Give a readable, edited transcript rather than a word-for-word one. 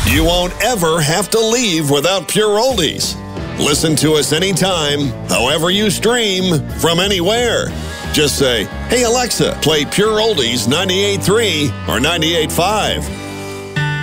You won't ever have to leave without Pure Oldies. Listen to us anytime, however you stream, from anywhere. Just say, "Hey Alexa, play Pure Oldies 98.3 or 98.5."